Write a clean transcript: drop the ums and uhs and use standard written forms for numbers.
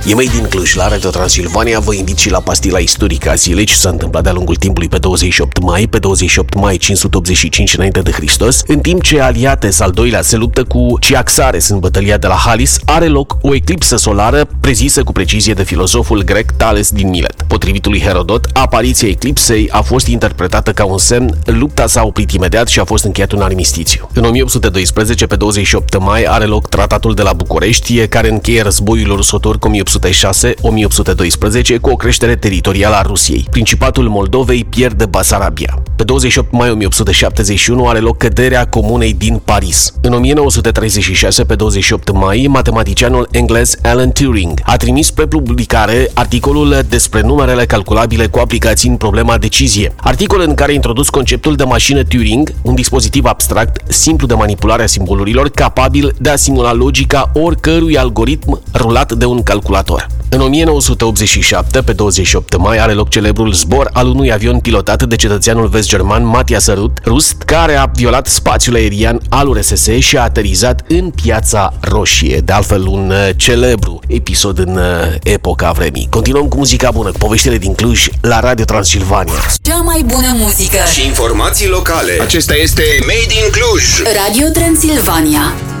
E Made in Cluj la Radio Transilvania. Vă invit și la pastila istorică a zilei, ce s-a întâmplat de-a lungul timpului pe 28 mai. Pe 28 mai 585 înainte de Hristos, în timp ce Aliates al doilea se luptă cu Ciaxares în bătălia de la Halis, are loc o eclipsă solară prezisă cu precizie de filozoful grec Tales din Milet. Potrivit lui Herodot, apariția eclipsei a fost interpretată ca un semn, lupta s-a oprit imediat și a fost încheiat un armistițiu. În 1812, pe 28 mai, are loc Tratatul de la București, care încheie războiul rusoturc 1806-1812 cu o creștere teritorială a Rusiei. Principatul Moldovei pierde Basarabia. Pe 28 mai 1871 are loc căderea Comunei din Paris. În 1936, pe 28 mai, matematicianul englez Alan Turing a trimis spre publicare articolul despre numerele calculabile cu aplicații în problema decizie, articol în care a introdus conceptul de mașină Turing, un dispozitiv abstract, simplu de manipulare a simbolurilor, capabil de a simula logica oricărui algoritm rulat de un calculator. În 1987, pe 28 mai, are loc celebrul zbor al unui avion pilotat de cetățeanul vest-german Matthias Rust, care a violat spațiul aerian al URSS și a aterizat în Piața Roșie. De altfel, un celebru episod în epoca vremii. Continuăm cu muzica bună, cu poveștile din Cluj, la Radio Transilvania. Cea mai bună muzică și informații locale. Acesta este Made in Cluj. Radio Transilvania.